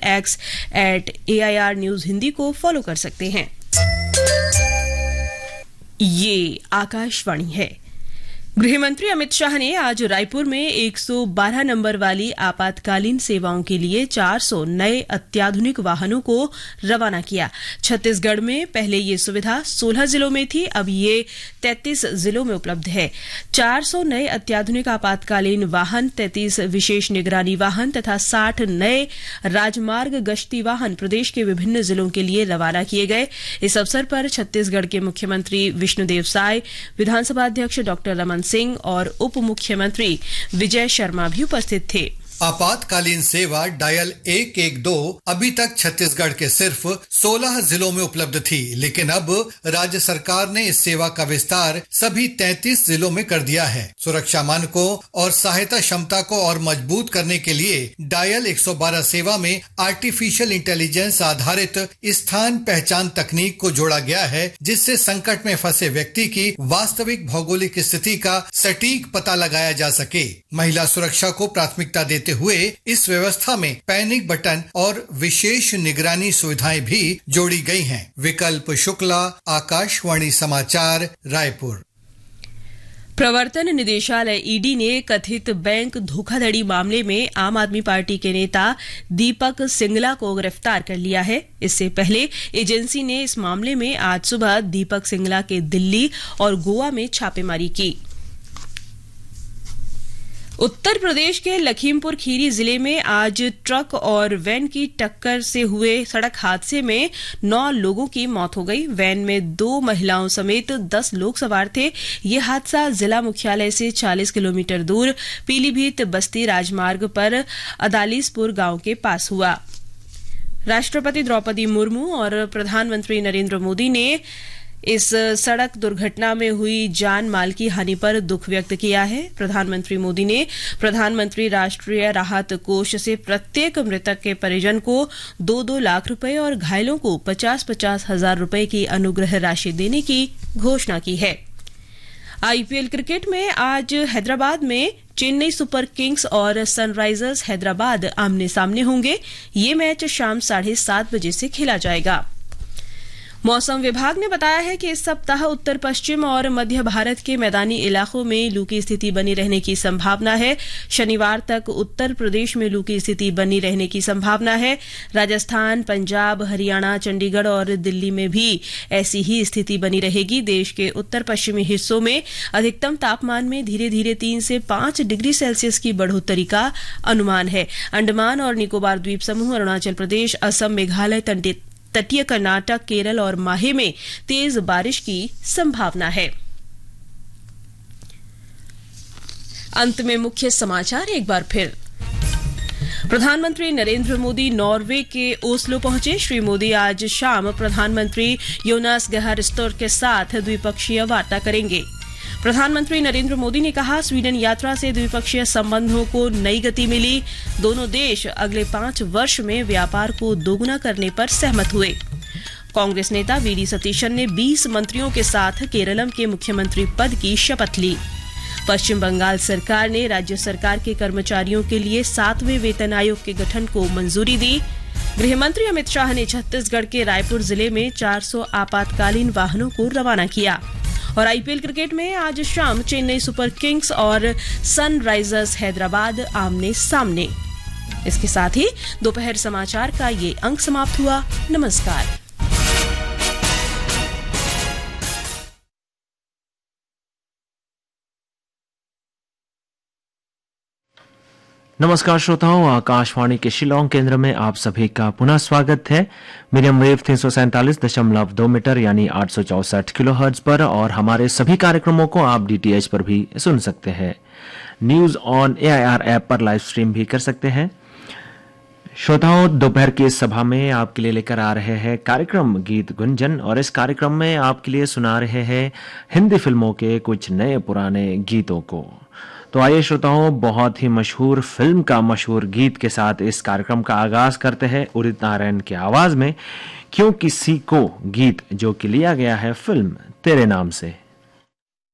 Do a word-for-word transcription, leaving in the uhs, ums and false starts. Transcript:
X eight A I R news Hindi को follow कर सकते हैं। ये आकाशवाणी है। गृहमंत्री अमित शाह ने आज रायपुर में एक सौ बारह नंबर वाली आपातकालीन सेवाओं के लिए चार सौ नए अत्याधुनिक वाहनों को रवाना किया। छत्तीसगढ़ में पहले ये सुविधा सोलह जिलों में थी, अब ये तैंतीस जिलों में उपलब्ध है। चार सौ नए अत्याधुनिक आपातकालीन वाहन, तैंतीस विशेष निगरानी वाहन तथा साठ नए राजमार्ग गश्ती वाहन प्रदेश के विभिन्न जिलों के लिए रवाना किए गए। इस अवसर पर छत्तीसगढ़ के मुख्यमंत्री विष्णुदेव साय, विधानसभा अध्यक्ष डॉक्टर रमन सिंह और उप मुख्यमंत्री विजय शर्मा भी उपस्थित थे। आपातकालीन सेवा डायल एक एक दो अभी तक छत्तीसगढ़ के सिर्फ सोलह जिलों में उपलब्ध थी, लेकिन अब राज्य सरकार ने इस सेवा का विस्तार सभी तैंतीस जिलों में कर दिया है। सुरक्षा मानकों और सहायता क्षमता को और मजबूत करने के लिए डायल एक सौ बारह सेवा में आर्टिफिशियल इंटेलिजेंस आधारित स्थान पहचान तकनीक को जोड़ा गया है, जिससे संकट में फंसे व्यक्ति की वास्तविक भौगोलिक स्थिति का सटीक पता लगाया जा सके। महिला सुरक्षा को प्राथमिकता देते हुए इस व्यवस्था में पैनिक बटन और विशेष निगरानी सुविधाएं भी जोड़ी गई हैं। विकल्प शुक्ला, आकाशवाणी समाचार, रायपुर। प्रवर्तन निदेशालय ईडी ने कथित बैंक धोखाधड़ी मामले में आम आदमी पार्टी के नेता दीपक सिंगला को गिरफ्तार कर लिया है। इससे पहले एजेंसी ने इस मामले में आज सुबह दीपक सिंगला के दिल्ली और गोवा में छापेमारी की। उत्तर प्रदेश के लखीमपुर खीरी जिले में आज ट्रक और वैन की टक्कर से हुए सड़क हादसे में नौ लोगों की मौत हो गई। वैन में दो महिलाओं समेत दस लोग सवार थे। ये हादसा जिला मुख्यालय से चालीस किलोमीटर दूर पीलीभीत बस्ती राजमार्ग पर अदालीसपुर गांव के पास हुआ। राष्ट्रपति द्रौपदी मुर्मू और प्रधानमंत्री नरेंद्र मोदी ने इस सड़क दुर्घटना में हुई जान माल की हानि पर दुख व्यक्त किया है। प्रधानमंत्री मोदी ने प्रधानमंत्री राष्ट्रीय राहत कोष से प्रत्येक मृतक के परिजन को दो दो लाख रुपए और घायलों को पचास पचास हजार रुपए की अनुग्रह राशि देने की घोषणा की है। आईपीएल क्रिकेट में आज हैदराबाद में चेन्नई सुपर किंग्स और सनराइजर्स हैदराबाद आमने सामने होंगे। ये मैच शाम साढ़े सात बजे से खेला जाएगा। मौसम विभाग ने बताया है कि इस सप्ताह उत्तर पश्चिम और मध्य भारत के मैदानी इलाकों में लू की स्थिति बनी रहने की संभावना है। शनिवार तक उत्तर प्रदेश में लू की स्थिति बनी रहने की संभावना है। राजस्थान, पंजाब, हरियाणा, चंडीगढ़ और दिल्ली में भी ऐसी ही स्थिति बनी रहेगी। देश के उत्तर पश्चिमी हिस्सों में अधिकतम तापमान में धीरे धीरे तीन से पांच डिग्री सेल्सियस की बढ़ोतरी का अनुमान है। अंडमान और निकोबार द्वीप समूह, अरुणाचल प्रदेश, असम, मेघालय, तटीय कर्नाटक, केरल और माहे में तेज बारिश की संभावना है। अंत में मुख्य समाचार एक बार फिर। प्रधानमंत्री नरेंद्र मोदी नॉर्वे के ओस्लो पहुंचे। श्री मोदी आज शाम प्रधानमंत्री योनास गहर स्टोर के साथ द्विपक्षीय वार्ता करेंगे। प्रधानमंत्री नरेंद्र मोदी ने कहा, स्वीडन यात्रा से द्विपक्षीय संबंधों को नई गति मिली। दोनों देश अगले पांच वर्ष में व्यापार को दोगुना करने पर सहमत हुए। कांग्रेस नेता वी डी सतीशन ने बीस मंत्रियों के साथ केरलम के मुख्यमंत्री पद की शपथ ली। पश्चिम बंगाल सरकार ने राज्य सरकार के कर्मचारियों के लिए सातवें वेतन आयोग के गठन को मंजूरी दी। गृहमंत्री अमित शाह ने छत्तीसगढ़ के रायपुर जिले में चार सौ आपातकालीन वाहनों को रवाना किया। और आईपीएल क्रिकेट में आज शाम चेन्नई सुपर किंग्स और सनराइजर्स हैदराबाद आमने सामने। इसके साथ ही दोपहर समाचार का ये अंक समाप्त हुआ। नमस्कार। नमस्कार श्रोताओं, आकाशवाणी के शिलोंग केंद्र में आप सभी का पुनः स्वागत है। मीडियम वेव तीन सौ सैंतालीस दशमलव दो मीटर यानी आठ सौ चौसठ किलो हर्ट्ज पर, और हमारे सभी कार्यक्रमों को आप डीटीएच पर भी सुन सकते हैं। न्यूज ऑन एआईआर ऐप पर लाइव स्ट्रीम भी कर सकते हैं। श्रोताओं, दोपहर की इस सभा में आपके लिए लेकर आ रहे हैं कार्यक्रम गीत गुंजन, और इस कार्यक्रम में आपके लिए सुना रहे हैं हिंदी फिल्मों के कुछ नए पुराने गीतों को। तो आइए श्रोताओं, बहुत ही मशहूर फिल्म का मशहूर गीत के साथ इस कार्यक्रम का आगाज करते हैं उदित नारायण की आवाज में, क्यों किसी को, गीत जो कि लिया गया है फिल्म तेरे नाम से।